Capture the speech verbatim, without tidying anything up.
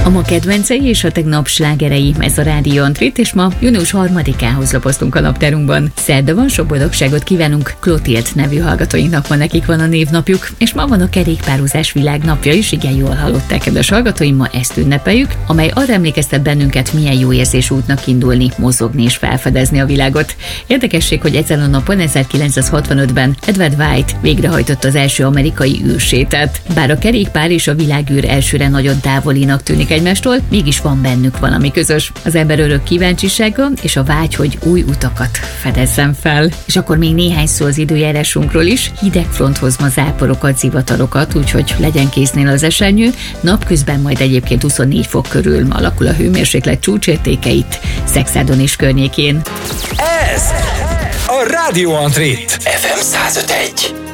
A ma kedvencei és a tegnap slágerei, ez a Rádió Antrit, és ma június harmadikához lapoztunk a naptárunkban. Szerda van, sok boldogságot kívánunk Klotilt nevű hallgatóinknak, ma nekik van a névnapjuk, és ma van a kerékpározás világnapja is, igen jól hallották, kedves hallgatóim, ma ezt ünnepeljük, amely arra emlékeztet bennünket, milyen jó érzés útnak indulni, mozogni és felfedezni a világot. Érdekesség, hogy ezen a napon ezerkilencszázhatvanötben Edward White végrehajtotta az első amerikai űrsétát. Bár a kerékpár és a világűr elsőre nagyon távolinak tűnik egymástól, mégis van bennük valami közös. Az ember örök kíváncsisága és a vágy, hogy új utakat fedezzen fel. És akkor még néhány szó az időjárásunkról is. Hideg front hoz ma záporokat, zivatarokat, úgyhogy legyen kéznél az esernyő. Napközben majd egyébként huszonnégy fok körül alakul a hőmérséklet csúcsértékeit Szekszádon és környékén. Ez a Rádió Antrit ef em száz öt egy.